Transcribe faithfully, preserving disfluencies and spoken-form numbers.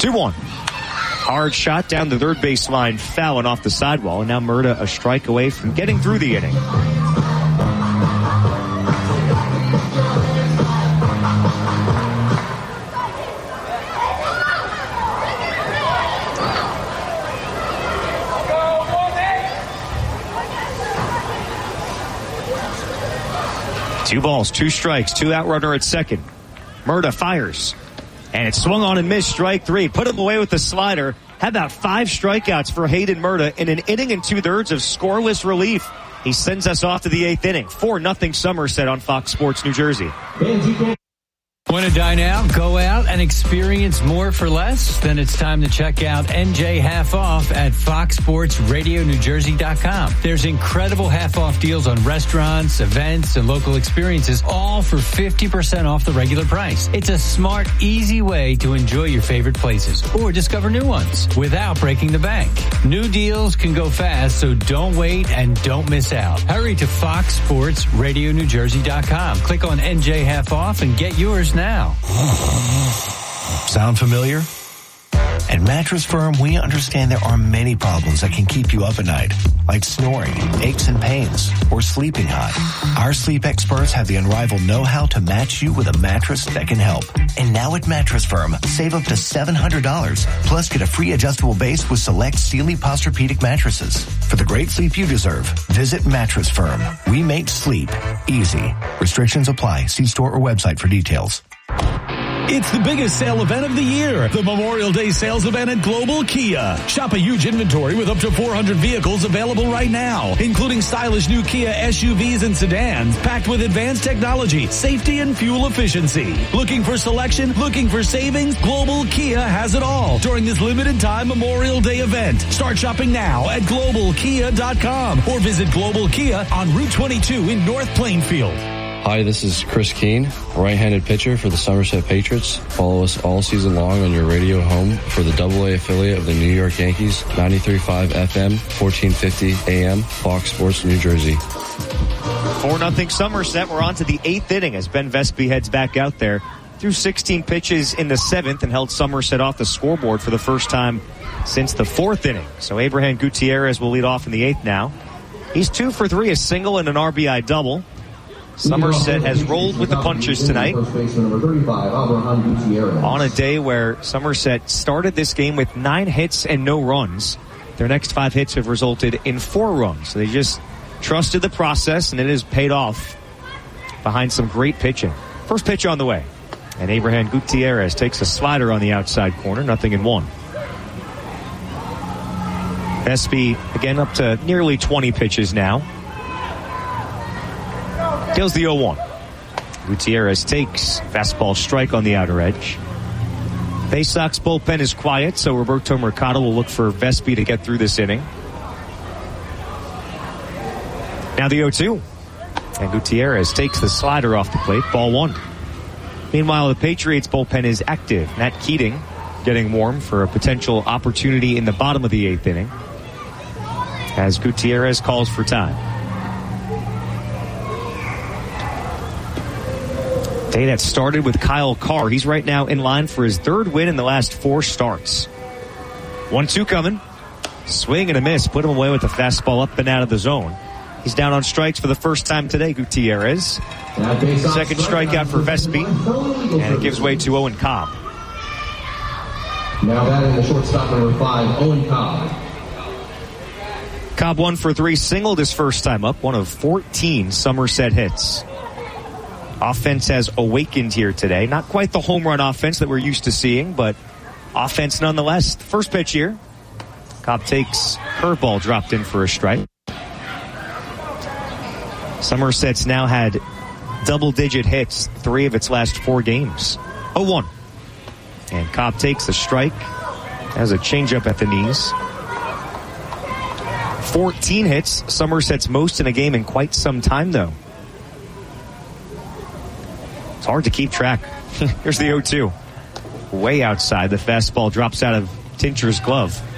two one. Hard shot down the third baseline, foul and off the sidewall. And now Murta a strike away from getting through the inning. Two balls, two strikes, two out runner at second. Murta fires. And it swung on and missed, strike three. Put him away with the slider. How about five strikeouts for Hayden Murta in an inning and two-thirds of scoreless relief? He sends us off to the eighth inning. four nothing Somerset on Fox Sports New Jersey. Want to dine out, go out, and experience more for less? Then it's time to check out N J Half Off at fox sports radio new jersey dot com. There's incredible half-off deals on restaurants, events, and local experiences, all for fifty percent off the regular price. It's a smart, easy way to enjoy your favorite places or discover new ones without breaking the bank. New deals can go fast, so don't wait and don't miss out. Hurry to fox sports radio new jersey dot com. Click on N J Half Off and get yours now. Sound familiar? At Mattress Firm, we understand there are many problems that can keep you up at night, like snoring, aches and pains, or sleeping hot. Our sleep experts have the unrivaled know-how to match you with a mattress that can help. And now at Mattress Firm, save up to seven hundred dollars, plus get a free adjustable base with select Sealy Posturepedic mattresses. For the great sleep you deserve, visit Mattress Firm. We make sleep easy. Restrictions apply. See store or website for details. It's the biggest sale event of the year, the Memorial Day sales event at Global Kia. Shop a huge inventory with up to four hundred vehicles available right now, including stylish new Kia S U Vs and sedans packed with advanced technology, safety, and fuel efficiency. Looking for selection? Looking for savings? Global Kia has it all during this limited time Memorial Day event. Start shopping now at global kia dot com or visit Global Kia on Route twenty-two in North Plainfield. Hi, this is Chris Keene, right-handed pitcher for the Somerset Patriots. Follow us all season long on your radio home for the double A affiliate of the New York Yankees, ninety-three point five F M, fourteen fifty A M, Fox Sports New Jersey. four nothing Somerset. We're on to the eighth inning as Ben Vespi heads back out there. Threw sixteen pitches in the seventh and held Somerset off the scoreboard for the first time since the fourth inning. So Abraham Gutierrez will lead off in the eighth now. He's two for three, a single and an R B I double. Somerset has rolled with the punches tonight on a day where Somerset started this game with nine hits and no runs. Their next five hits have resulted in four runs. So they just trusted the process, and it has paid off behind some great pitching. First pitch on the way. And Abraham Gutierrez takes a slider on the outside corner, nothing in one. Vespi again up to nearly twenty pitches now. Deals the oh one. Gutierrez takes fastball strike on the outer edge. Bay Sox bullpen is quiet, so Roberto Mercado will look for Vespi to get through this inning. Now the oh two. And Gutierrez takes the slider off the plate, ball one. Meanwhile, the Patriots bullpen is active. Matt Keating getting warm for a potential opportunity in the bottom of the eighth inning as Gutierrez calls for time. Day that started with Kyle Carr. He's right now in line for his third win in the last four starts. one two coming. Swing and a miss. Put him away with the fastball up and out of the zone. He's down on strikes for the first time today, Gutierrez. Second strikeout for Vespi. And it gives way to Owen Cobb. Now batting the shortstop number five, Owen Cobb. Cobb one for three, singled his first time up. One of fourteen Somerset hits. Offense has awakened here today. Not quite the home run offense that we're used to seeing, but offense nonetheless. First pitch here. Cobb takes curveball dropped in for a strike. Somerset's now had double-digit hits three of its last four games. oh one. And Cobb takes the strike. Has a changeup at the knees. fourteen hits. Somerset's most in a game in quite some time, though. It's hard to keep track. Here's the oh two. Way outside. The fastball drops out of Tincher's glove.